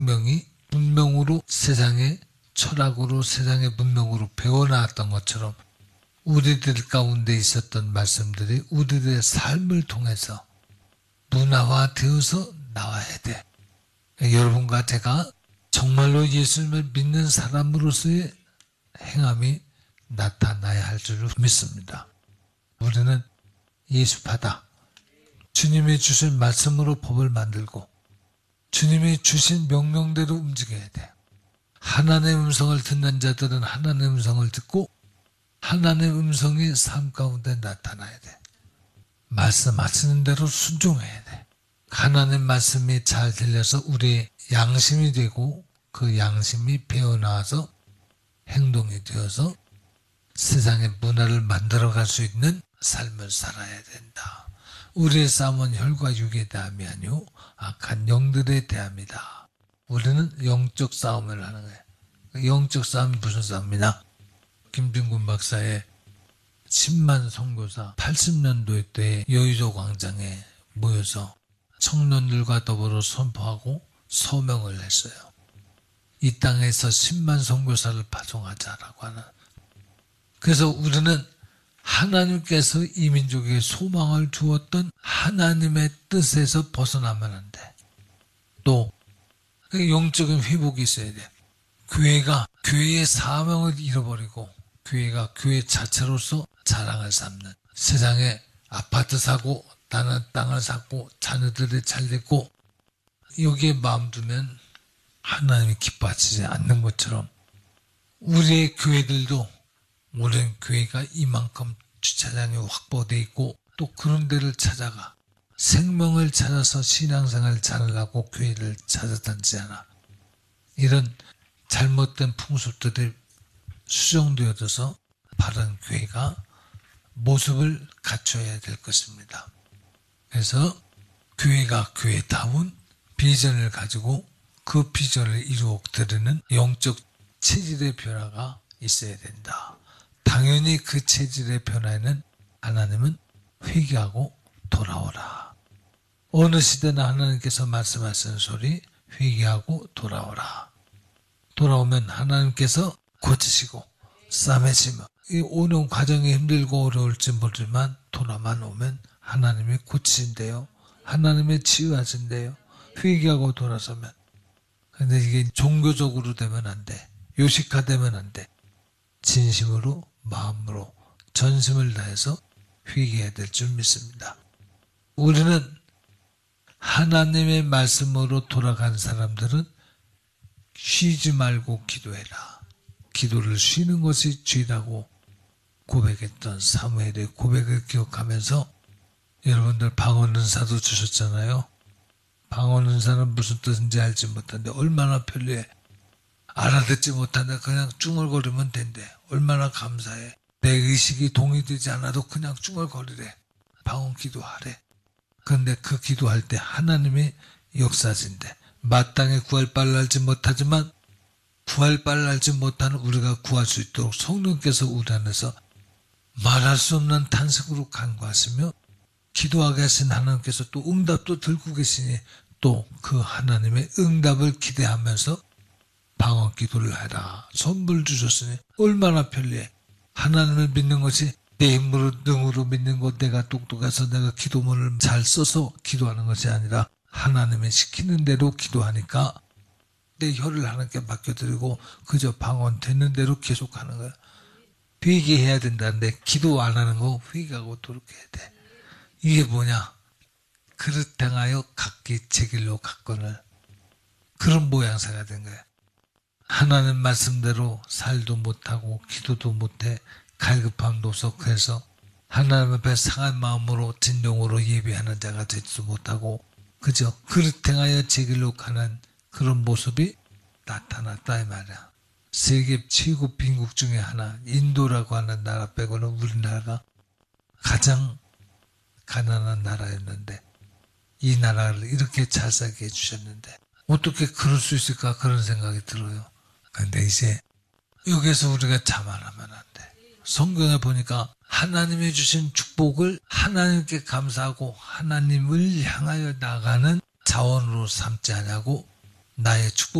명이 문명으로 세상의 철학으로 세상의 문명으로 배워나왔던 것처럼 우리들 가운데 있었던 말씀들이 우리들의 삶을 통해서 문화화되어서 나와야 돼. 여러분과 제가 정말로 예수님을 믿는 사람으로서의 행함이 나타나야 할 줄 믿습니다. 우리는 예습하다. 주님이 주신 말씀으로 법을 만들고 주님이 주신 명령대로 움직여야 돼. 하나님의 음성을 듣는 자들은 하나님의 음성을 듣고 하나님의 음성이 삶 가운데 나타나야 돼. 말씀하시는 대로 순종해야 돼. 하나님 말씀이 잘 들려서 우리의 양심이 되고 그 양심이 배어나와서 행동이 되어서 세상의 문화를 만들어갈 수 있는 삶을 살아야 된다. 우리의 싸움은 혈과 육에 대함이 아니오 악한 영들에 대함이다. 우리는 영적 싸움을 하는 거예요. 영적 싸움이 무슨 싸움이냐? 김진군 박사의 10만 선교사 80년도 때 여의도 광장에 모여서 청년들과 더불어 선포하고 서명을 했어요. 이 땅에서 10만 선교사를 파송하자라고 하는. 그래서 우리는 하나님께서 이 민족에게 소망을 주었던 하나님의 뜻에서 벗어나면 안 돼. 또 영적인 회복이 있어야 돼. 교회가 교회의 사명을 잃어버리고 교회가 교회 자체로서 자랑을 삼는 세상에 아파트 사고 나는 땅을 샀고 자녀들이 잘 됐고 여기에 마음 두면 하나님이 기뻐하시지 않는 것처럼 우리의 교회들도 우리는 교회가 이만큼 주차장이 확보되어 있고 또 그런 데를 찾아가 생명을 찾아서 신앙생활을 잘하려고 교회를 찾아다니지 않아. 이런 잘못된 풍습들이 수정되어져서 바른 교회가 모습을 갖춰야 될 것입니다. 그래서 교회가 교회다운 비전을 가지고 그 비전을 이루어드리는 영적 체질의 변화가 있어야 된다. 당연히 그 체질의 변화에는 하나님은 회개하고 돌아오라. 어느 시대나 하나님께서 말씀하시는 소리 회개하고 돌아오라. 돌아오면 하나님께서 고치시고 싸매시며 이 오는 과정이 힘들고 어려울지 모르지만 돌아만 오면 하나님이 고치신대요. 하나님이 치유하신대요. 회개하고 돌아서면. 근데 이게 종교적으로 되면 안 돼. 요식화되면 안 돼. 진심으로 마음으로 전심을 다해서 회개해야 될 줄 믿습니다. 우리는 하나님의 말씀으로 돌아간 사람들은 쉬지 말고 기도해라. 기도를 쉬는 것이 죄라고 고백했던 사무엘의 고백을 기억하면서 여러분들 방언은사도 주셨잖아요. 방언은사는 무슨 뜻인지 알지 못한데 얼마나 편리해. 알아듣지 못한데 그냥 쭝얼거리면 된대. 얼마나 감사해. 내 의식이 동의되지 않아도 그냥 쭝얼거리래. 방언 기도하래. 그런데 그 기도할 때 하나님이 역사하신대. 마땅히 구할 바를 알지 못하지만 구할 바를 알지 못하는 우리가 구할 수 있도록 성령께서 우리 안에서 말할 수 없는 탄식으로 간구하시며 기도하게 하신 하나님께서 또 응답도 들고 계시니 또 그 하나님의 응답을 기대하면서 방언 기도를 해라. 선물 주셨으니 얼마나 편리해. 하나님을 믿는 것이 내 힘으로 능으로 믿는 것 내가 똑똑해서 내가 기도문을 잘 써서 기도하는 것이 아니라 하나님이 시키는 대로 기도하니까 내 혀를 하나님께 맡겨드리고 그저 방언 되는 대로 계속하는 거야. 회개해야 된다는데 기도 안 하는 거 회개하고 도록해야 돼. 이게 뭐냐? 그릇 행하여 각기 제 길로 갔거늘 그런 모양새가 된 거야. 하나님 말씀대로 살도 못하고 기도도 못해 갈급함도 속해서 하나님 앞에 상한 마음으로 진정으로 예배하는 자가 되지도 못하고 그저 그릇 행하여 제 길로 가는 그런 모습이 나타났다 이 말이야. 세계 최고 빈국 중에 하나 인도라고 하는 나라 빼고는 우리나라가 가장 가난한 나라였는데 이 나라를 이렇게 잘 살게 해주셨는데 어떻게 그럴 수 있을까 그런 생각이 들어요. 근데 이제 여기서 우리가 자만하면 안 돼. 성경에 보니까 하나님이 주신 축복을 하나님께 감사하고 하나님을 향하여 나가는 자원으로 삼지 않냐고 나의 축복